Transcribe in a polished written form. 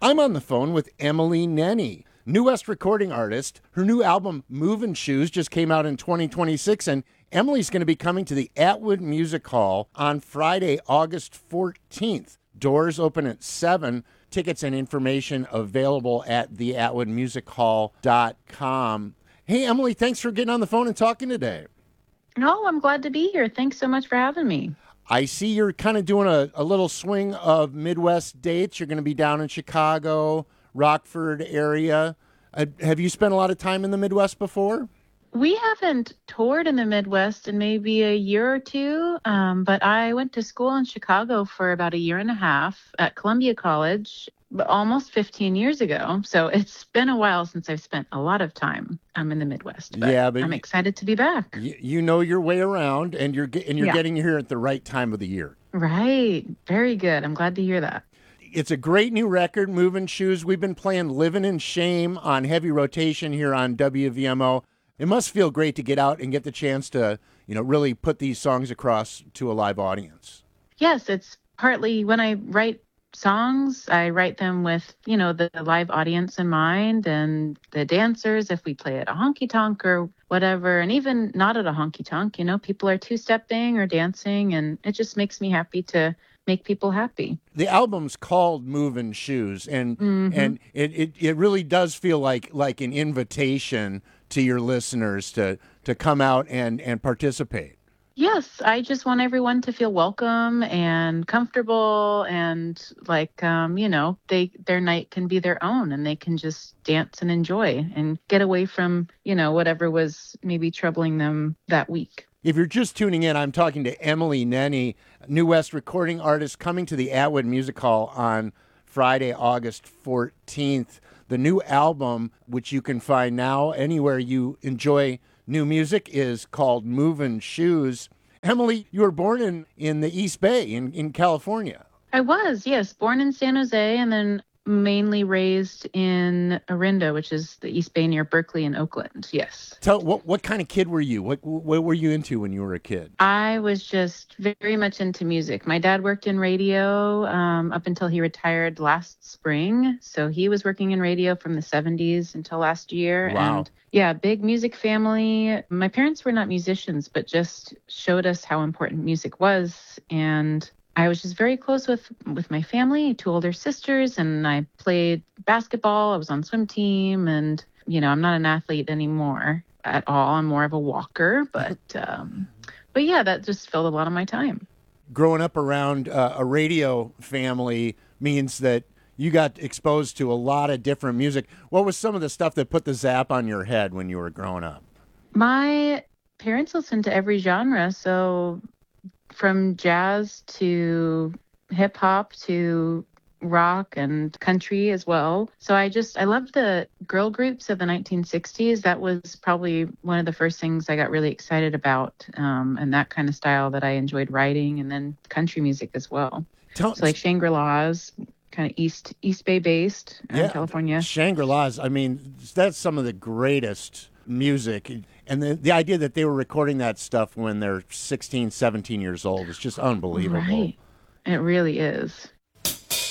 I'm on the phone with Emily Nenny, New West recording artist. Her new album, Movin' Shoes, just came out in 2026, and Emily's going to be coming to the Atwood Music Hall on Friday, August 14th. Doors open at 7. Tickets and information available at theatwoodmusichall.com. Hey, Emily, thanks for getting on the phone and talking today. No, I'm glad to be here. Thanks so much for having me. I see you're kind of doing a little swing of Midwest dates. You're going to be down in Chicago, Rockford area. Have you spent a lot of time in the Midwest before? We haven't toured in the Midwest in maybe a year or two, but I went to school in Chicago for about a year and a half at Columbia College, but almost 15 years ago. So it's been a while since I've spent a lot of time in the Midwest, but Yeah, but I'm excited to be back. you know your way around, and you're Yeah, getting here at the right time of the year. right. Very good. I'm glad to hear that. It's a great new record, Moving Shoes. We've been playing Living in Shame on heavy rotation here on WVMO. It must feel great to get out and get the chance to, really put these songs across to a live audience. Yes, it's partly when I write songs, I write them with, the live audience in mind and the dancers, if we play at a honky tonk or whatever, and even not at a honky tonk, people are two-stepping or dancing, and it just makes me happy to make people happy. The album's called Moving Shoes, and Hmm. it really does feel like an invitation to your listeners to come out and participate. Yes, I just want everyone to feel welcome and comfortable and like their night can be their own and they can just dance and enjoy and get away from, whatever was maybe troubling them that week. If you're just tuning in, I'm talking to Emily Nenny, New West recording artist, coming to the Atwood Music Hall on Friday, August 14th. The new album, which you can find now anywhere you enjoy new music, is called Movin' Shoes. Emily, you were born in the East Bay in California. I was, yes, born in San Jose and then mainly raised in Orinda, which is the East Bay near Berkeley and Oakland. Yes. Tell what kind of kid were you? What were you into when you were a kid? I was just very much into music. My dad worked in radio up until he retired last spring. So he was working in radio from the 70s until last year. Wow. And yeah, big music family. My parents were not musicians, but just showed us how important music was. And I was just very close with my family, two older sisters, and I played basketball. I was on swim team, and I'm not an athlete anymore at all. I'm more of a walker, but yeah, that just filled a lot of my time. Growing up around a radio family means that you got exposed to a lot of different music. What was some of the stuff that put the zap on your head when you were growing up? My parents listened to every genre, so from jazz to hip hop to rock and country as well. So I loved the girl groups of the 1960s. That was probably one of the first things I got really excited about, and that kind of style that I enjoyed writing, and then country music as well. Tell, So like Shangri-La's kind of East Bay based in yeah, California. Shangri-La's. I mean, that's some of the greatest music. And the idea that they were recording that stuff when they're 16, 17 years old is just unbelievable. Right. It really is.